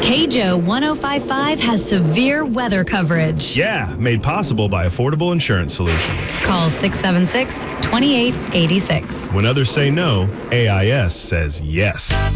KJO 1055 has severe weather coverage. Yeah, made possible by Affordable Insurance Solutions. Call 676-2886. When others say no, AIS says yes.